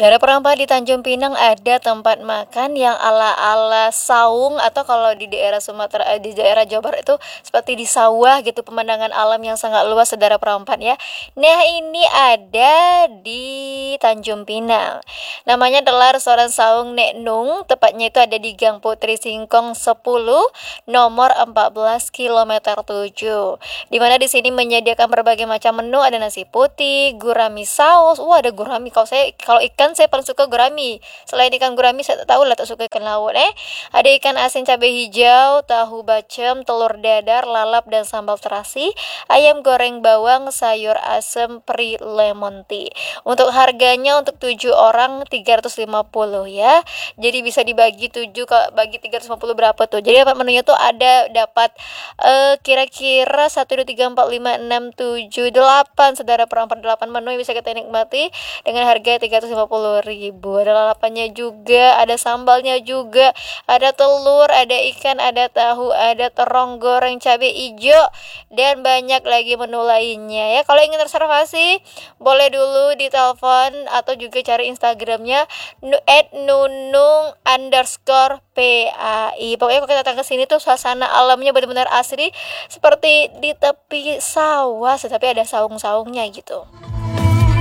Saudara perantau di Tanjung Pinang ada tempat makan yang ala-ala saung atau kalau di daerah Sumatera di daerah Jawa Barat itu seperti di sawah gitu, pemandangan alam yang sangat luas saudara perempat ya. Nah, ini ada di Tanjung Pinang. Namanya adalah restoran Saung Nek Nung, tepatnya itu ada di Gang Putri Singkong 10 nomor 14 kilometer 7. Di mana di sini menyediakan berbagai macam menu, ada nasi putih, gurami saus. Wah, ada gurami. Kalau ikan saya paling suka gurami. Selain ikan gurami saya tak tahu lah, tak suka ikan laut. Ada ikan asin cabai hijau, tahu bacem, telur dadar, lalap dan sambal terasi, ayam goreng bawang, sayur asem, peri lemon tea. Untuk harganya untuk 7 orang 350 ya. Jadi bisa dibagi 7 ke bagi 350 berapa tuh. Jadi dapat menunya tuh dapat kira-kira 1 2 3 4 5 6 7 8 saudara, perempat 8 menu yang bisa kita nikmati dengan harga 350.000. Ada lalapannya juga, ada sambalnya juga, ada telur, ada ikan, ada tahu, ada terong goreng cabai hijau dan banyak lagi menu lainnya ya. Kalau ingin reservasi boleh dulu ditelepon atau juga cari Instagramnya @nunung_PAI. Pokoknya kalau kita datang ke sini tuh suasana alamnya benar-benar asri seperti di tepi sawah, tetapi ada saung-saungnya gitu.